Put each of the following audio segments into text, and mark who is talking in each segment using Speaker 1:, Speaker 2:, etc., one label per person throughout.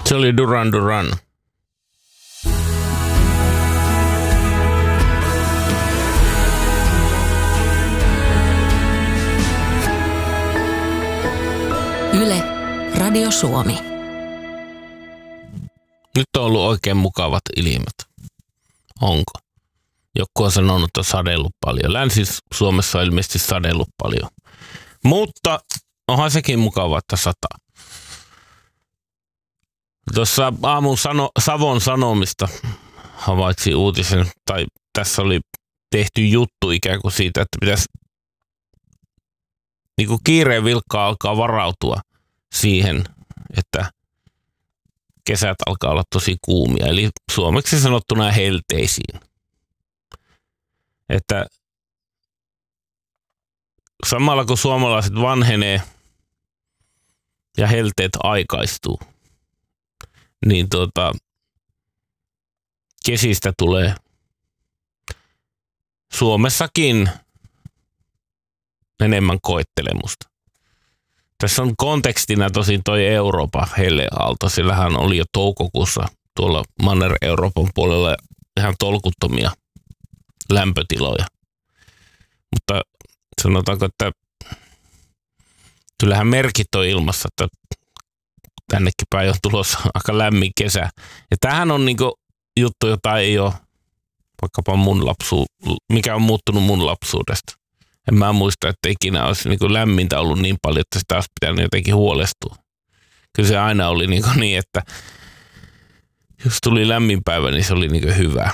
Speaker 1: Se oli Duran Duran.
Speaker 2: Yle, Radio Suomi.
Speaker 1: Nyt on ollut oikein mukavat ilmat. Onko? Joku on sanonut, että on sadellut paljon. Länsi-Suomessa on ilmeisesti sadellut paljon. Mutta onhan sekin mukava, että sataa. Tuossa aamun Savon Sanomista havaitsi uutisen, tai tässä oli tehty juttu ikään kuin siitä, että pitäisi niin kuin kiireen vilkkaa alkaa varautua siihen, että kesät alkaa olla tosi kuumia, eli suomeksi sanottuna helteisiin. Että samalla kun suomalaiset vanhenee ja helteet aikaistuu, niin kesistä tulee Suomessakin enemmän koettelemusta. Tässä on kontekstina tosin toi Euroopan helleaalto. Sillähän oli jo toukokuussa tuolla Manner-Euroopan puolella ihan tolkuttomia lämpötiloja. Mutta sanotaanko, että kyllähän merkit on ilmassa, että tännekin päin on tulossa aika lämmin kesä. Ja tämähän on niinku juttu, jota ei ole vaikkapa mikä on muuttunut mun lapsuudesta. En mä muista, että ikinä olisi niinku lämmintä ollut niin paljon, että sitä olisi pitänyt jotenkin huolestua. Kyllä se aina oli niin, että jos tuli lämmin päivä, niin se oli niinku hyvä.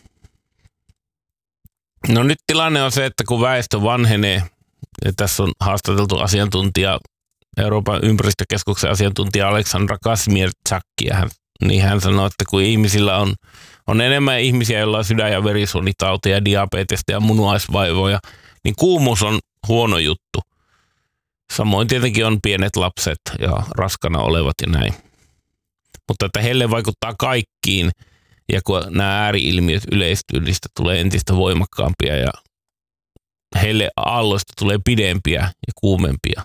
Speaker 1: No nyt tilanne on se, että kun väestö vanhenee, ja tässä on haastateltu asiantuntija, Euroopan ympäristökeskuksen asiantuntija Aleksandra Kazmierczak, niin hän sanoo, että kun ihmisillä on enemmän ihmisiä, joilla on sydän- ja verisuonitauteja, diabetesta ja munuaisvaivoja, niin kuumuus on huono juttu. Samoin tietenkin on pienet lapset ja raskana olevat ja näin. Mutta että helle vaikuttaa kaikkiin, ja kun nämä ääri-ilmiöt yleistyy, niistä tulee entistä voimakkaampia ja helle aalloista tulee pidempiä ja kuumempia.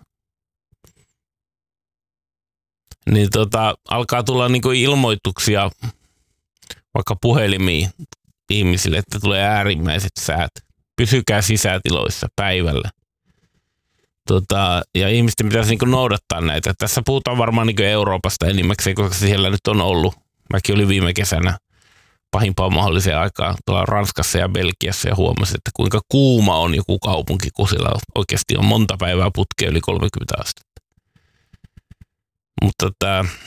Speaker 1: Niin alkaa tulla niinku ilmoituksia vaikka puhelimiin ihmisille, että tulee äärimmäiset säät. Pysykää sisätiloissa päivällä. Ja ihmisten pitäisi niinku noudattaa näitä. Tässä puhutaan varmaan niinku Euroopasta enimmäkseen, koska siellä nyt on ollut. Mäkin olin viime kesänä pahimpaan mahdolliseen aikaan tuolla Ranskassa ja Belgiassa ja huomasin, että kuinka kuuma on joku kaupunki, kun siellä oikeasti on monta päivää putkea yli 30 astetta. Mutta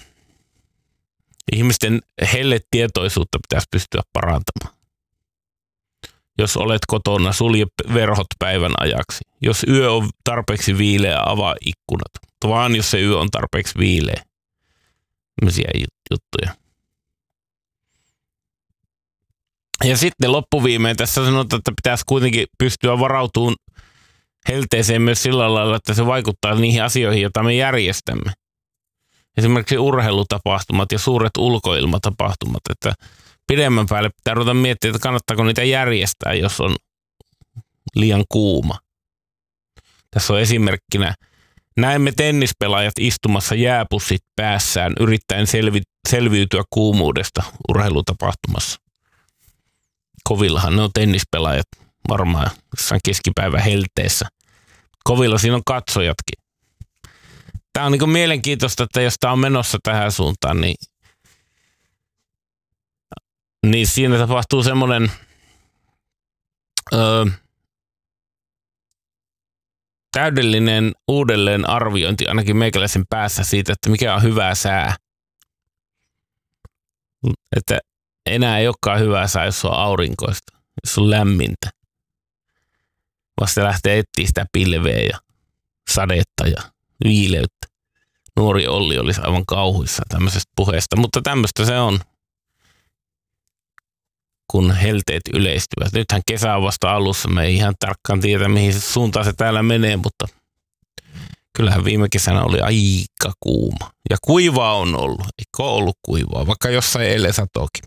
Speaker 1: ihmisten helletietoisuutta pitäisi pystyä parantamaan. Jos olet kotona, sulje verhot päivän ajaksi. Jos yö on tarpeeksi viileä, avaa ikkunat. Vaan jos se yö on tarpeeksi viileä. Tämmöisiä juttuja. Ja sitten loppuviimein tässä sanotaan, että pitäisi kuitenkin pystyä varautumaan helteeseen myös sillä lailla, että se vaikuttaa niihin asioihin, joita me järjestämme. Esimerkiksi urheilutapahtumat ja suuret ulkoilmatapahtumat, että pidemmän päälle pitää ruveta miettimään, että kannattaako niitä järjestää, jos on liian kuuma. Tässä on esimerkkinä, näemme tennispelaajat istumassa jääpussit päässään yrittäen selviytyä kuumuudesta urheilutapahtumassa. Kovillahan ne on tennispelaajat varmaan jossain keskipäivän helteessä. Kovilla siinä on katsojatkin. Tämä on niin mielenkiintoista, että jos tämä on menossa tähän suuntaan, niin siinä tapahtuu semmoinen täydellinen uudelleen arviointi ainakin meikäläisen päässä siitä, että mikä on hyvää sää. Että enää ei olekaan hyvää sää, jos on aurinkoista, jos on lämmintä. Vasta lähtee etsiä sitä pilveä ja sadetta ja viileyttä. Nuori Olli olisi aivan kauhuissa tämmöisestä puheesta, mutta tämmöistä se on, kun helteet yleistyvät. Nythän kesä on vasta alussa, me ei ihan tarkkaan tiedä, mihin suuntaan se täällä menee, mutta kyllähän viime kesänä oli aika kuuma. Ja kuivaa on ollut, eikö ole ollut kuivaa, vaikka jossain eilen satokin.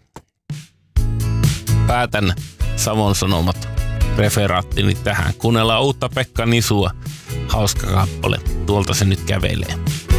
Speaker 1: Päätän Savon Sanomat referaattini tähän. Kuunnellaan uutta Pekka Nisua. Hauska kappale. Tuolta se nyt kävelee.